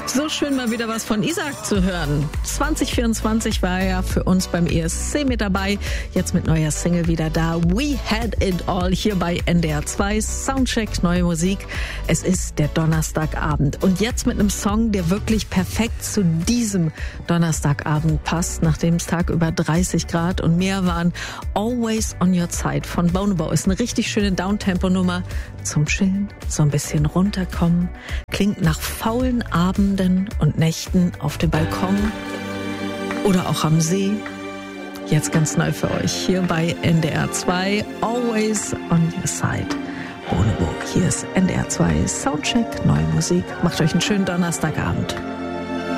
So schön mal wieder was von Isaac zu hören. 2024 war er ja für uns beim ESC mit dabei. Jetzt mit neuer Single wieder da. We Had It All hier bei NDR 2. Soundcheck, neue Musik. Es ist der Donnerstagabend. Und jetzt mit einem Song, der wirklich perfekt zu diesem Donnerstagabend passt, nachdem es tagüber 30 Grad und mehr waren. Always on Your Side von Bonobo ist eine richtig schöne Downtempo-Nummer zum Chillen, so ein bisschen runterkommen. Klingt nach faulen Abenden und Nächten auf dem Balkon oder auch am See. Jetzt ganz neu für euch hier bei NDR 2, Always on Your Side. Bonobo, hier ist NDR 2 Soundcheck, neue Musik. Macht euch einen schönen Donnerstagabend.